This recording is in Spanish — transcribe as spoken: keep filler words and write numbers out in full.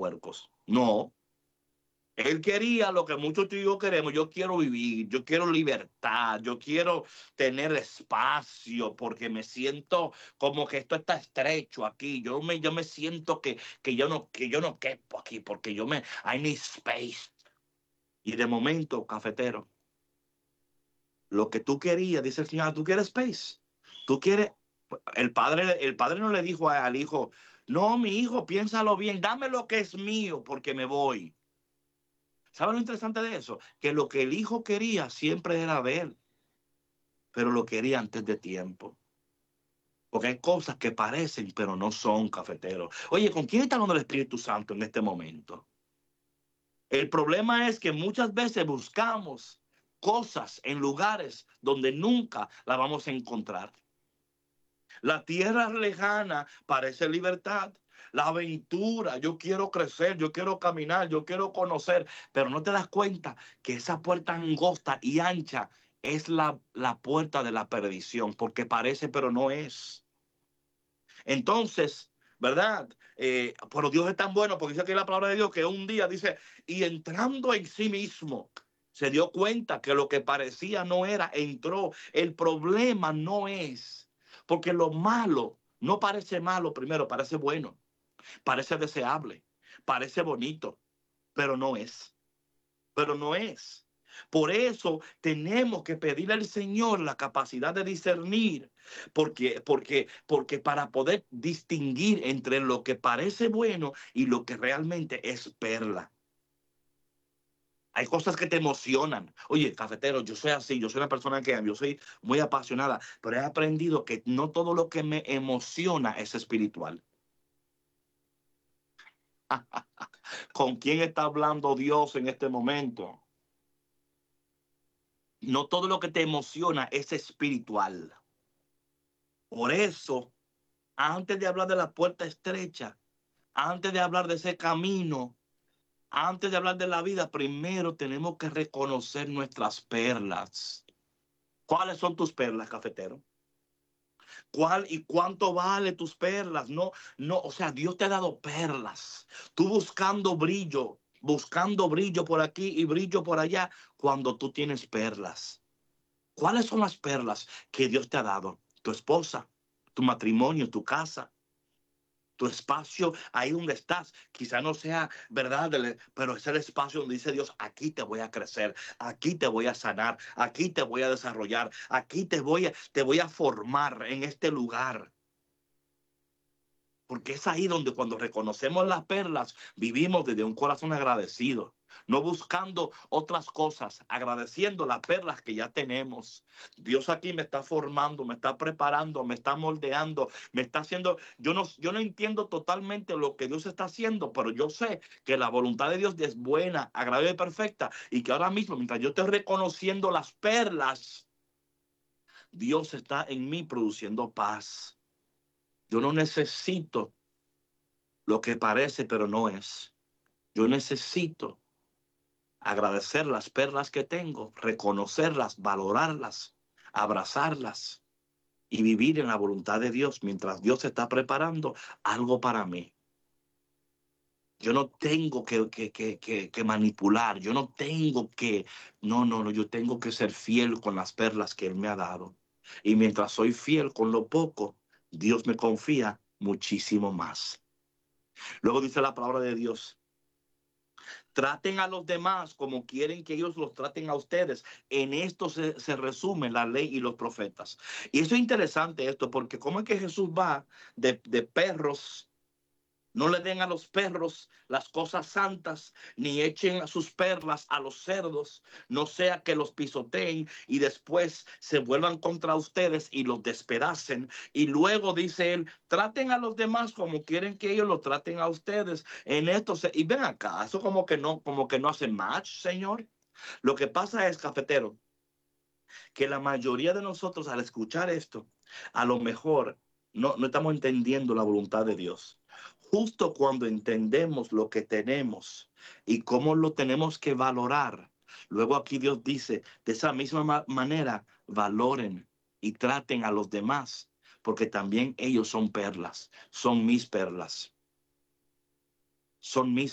puercos. No. Él quería lo que muchos tú y yo queremos. Yo quiero vivir, yo quiero libertad, yo quiero tener espacio porque me siento como que esto está estrecho aquí. Yo me, yo me siento que, que, yo no, que yo no quepo aquí porque yo me... I need space. Y de momento, cafetero, lo que tú querías, dice el Señor, tú quieres space. Tú quieres... El padre, el padre no le dijo al hijo, no, mi hijo, piénsalo bien, dame lo que es mío porque me voy. ¿Sabe lo interesante de eso? Que lo que el hijo quería siempre era de él, pero lo quería antes de tiempo. Porque hay cosas que parecen, pero no son, cafeteros. Oye, ¿con quién está hablando el Espíritu Santo en este momento? El problema es que muchas veces buscamos cosas en lugares donde nunca las vamos a encontrar. La tierra lejana parece libertad. La aventura, yo quiero crecer, yo quiero caminar, yo quiero conocer, pero no te das cuenta que esa puerta angosta y ancha es la, la puerta de la perdición, porque parece, pero no es. Entonces, ¿verdad? Eh, pero Dios es tan bueno, porque dice aquí la palabra de Dios que un día dice, y entrando en sí mismo, se dio cuenta que lo que parecía no era, entró. El problema no es, porque lo malo no parece malo primero, parece bueno, parece deseable, parece bonito, pero no es, pero no es. Por eso tenemos que pedirle al Señor la capacidad de discernir, porque, porque, porque para poder distinguir entre lo que parece bueno y lo que realmente es perla. Hay cosas que te emocionan. Oye, cafetero, yo soy así, yo soy una persona que yo soy muy apasionada, pero he aprendido que no todo lo que me emociona es espiritual. ¿Con quién está hablando Dios en este momento? No todo lo que te emociona es espiritual. Por eso, antes de hablar de la puerta estrecha, antes de hablar de ese camino, antes de hablar de la vida, primero tenemos que reconocer nuestras perlas. ¿Cuáles son tus perlas, cafetero? ¿Cuál y cuánto vale tus perlas? No, no, o sea, Dios te ha dado perlas. Tú buscando brillo, buscando brillo por aquí y brillo por allá, cuando tú tienes perlas. ¿Cuáles son las perlas que Dios te ha dado? Tu esposa, tu matrimonio, tu casa, tu espacio ahí donde estás. Quizá no sea verdad, pero es el espacio donde dice Dios, aquí te voy a crecer, aquí te voy a sanar, aquí te voy a desarrollar, aquí te voy a, te voy a formar en este lugar. Porque es ahí donde cuando reconocemos las perlas, vivimos desde un corazón agradecido, no buscando otras cosas, agradeciendo las perlas que ya tenemos. Dios aquí me está formando, me está preparando, me está moldeando, me está haciendo, yo no, yo no entiendo totalmente lo que Dios está haciendo, pero yo sé que la voluntad de Dios es buena, agradable y perfecta, y que ahora mismo, mientras yo estoy reconociendo las perlas, Dios está en mí produciendo paz. Yo no necesito lo que parece, pero no es. Yo necesito agradecer las perlas que tengo, reconocerlas, valorarlas, abrazarlas y vivir en la voluntad de Dios mientras Dios está preparando algo para mí. Yo no tengo que, que, que, que, que manipular, yo no tengo que, no, no, no, yo tengo que ser fiel con las perlas que Él me ha dado. Y mientras soy fiel con lo poco, Dios me confía muchísimo más. Luego dice la palabra de Dios, traten a los demás como quieren que ellos los traten a ustedes. En esto se, se resume la ley y los profetas. Y eso es interesante esto, porque cómo es que Jesús va de, de perros. No le den a los perros las cosas santas, ni echen a sus perlas a los cerdos, no sea que los pisoteen y después se vuelvan contra ustedes y los despedacen. Y luego dice él, traten a los demás como quieren que ellos lo traten a ustedes. En esto se, y ven acá, eso como que no, como que no hace match, Señor. Lo que pasa es, cafetero, que la mayoría de nosotros al escuchar esto, a lo mejor no, no estamos entendiendo la voluntad de Dios. Justo cuando entendemos lo que tenemos y cómo lo tenemos que valorar, luego aquí Dios dice, de esa misma ma- manera, valoren y traten a los demás, porque también ellos son perlas, son mis perlas, son mis